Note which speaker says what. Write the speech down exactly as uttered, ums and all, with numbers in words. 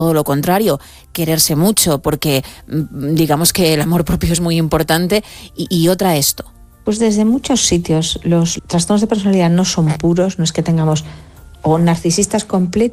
Speaker 1: todo lo contrario, quererse mucho, porque digamos que el amor propio es muy importante. Y, y otra esto.
Speaker 2: Pues desde muchos sitios los trastornos de personalidad no son puros, no es que tengamos o narcisistas completos